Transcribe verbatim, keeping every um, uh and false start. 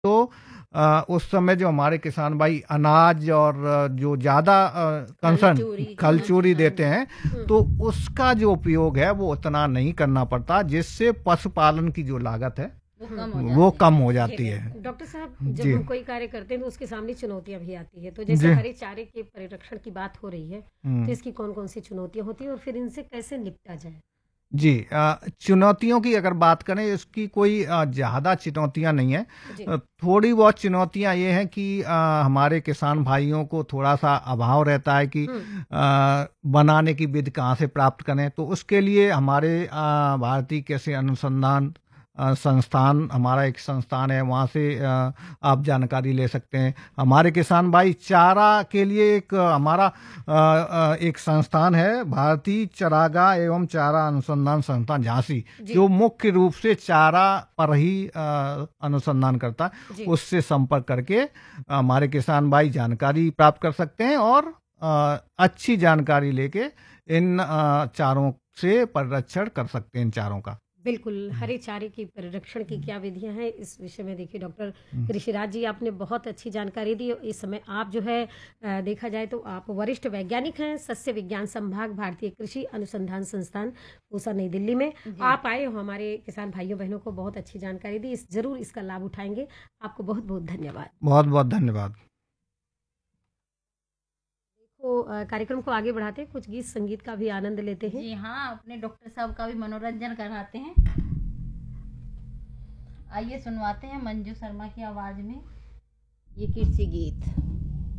तो अ, उस समय जो हमारे किसान भाई अनाज और जो ज़्यादा अ, कंसर्न खल-चूरी, खल-चूरी हाँ देते जी। हैं, हुँ। तो उसका जो उपयोग है वो उतना नहीं करना पड़ता, जिससे पशुपालन की जो लागत है, वो कम हो वो जाती कम है। हो ठीक जाती है। है। डॉक्टर साहब, जब जी। हम कोई कार्य करते हैं तो उसके सामने चुनौतियाँ भी आती है। तो जैसे जी। हरे चारे के परिरक्षण की बात हो रही है, तो हुँ। इसकी कौन-कौन सी चुनौतियाँ होती हैं और फिर इनसे कैसे निपटा जाए? जी, अ, चुनौतियों की अगर बात करें, इसकी कोई अ, ज़्यादा चुनौतियाँ नहीं हैं। जी। अ, थोड़ी बहुत चुनौतियाँ ये हैं कि अ, हमारे किसान भाइयों को थोड़ा-सा अभाव रहता है कि हुँ। अ, बनाने की विधि कहाँ से प्राप्त करें, तो उसके लिए हमारे अ, भारतीय कृषि अनुसंधान अ, संस्थान, हमारा एक संस्थान है, वहाँ से अ, आप जानकारी ले सकते हैं। हमारे किसान भाई चारा के लिए एक अ, हमारा अ अ, एक संस्थान है, भारतीय चरागाह एवं चारा अनुसंधान संस्थान झांसी, जी। जो मुख्य रूप से चारा पर ही अ, अनुसंधान करता है। जी। उससे संपर्क करके हमारे किसान भाई जानकारी प्राप्त कर सकते हैं और अ, अच्छी जानकारी लेके इन अ, चारों से परिरक्षण कर सकते हैं, इन चारों का। बिल्कुल, हरे चारे की परिरक्षण की क्या विधियाँ हैं, इस विषय में देखिए डॉक्टर ऋषिराज जी, आपने बहुत अच्छी जानकारी दी। इस समय आप जो है अ, देखा जाए तो आप वरिष्ठ वैज्ञानिक हैं, सस्य विज्ञान संभाग, भारतीय कृषि अनुसंधान संस्थान, पूसा, नई दिल्ली में। जी। आप आए हो, हमारे किसान भाइयों-बहनों को बहुत अच्छी जानकारी दी। इस ज़रूर इसका लाभ उठाएँगे। आपको बहुत-बहुत धन्यवाद। बहुत-बहुत धन्यवाद। तो अ, कार्यक्रम को आगे बढ़ाते हैं, कुछ गीत संगीत का भी आनंद लेते हैं। जी हाँ, अपने डॉक्टर साहब का भी मनोरंजन कराते हैं। आइए सुनवाते हैं मंजू शर्मा की आवाज़ में ये कृषि गीत।